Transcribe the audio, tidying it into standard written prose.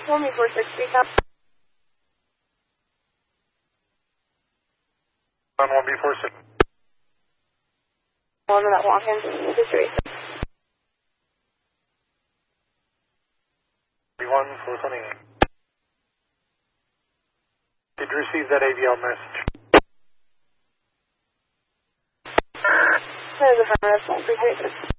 1B460, copy. On 1B46. On that walk-in situation. B1 428. Did you receive that AVL message? That is affirmative. Appreciate it.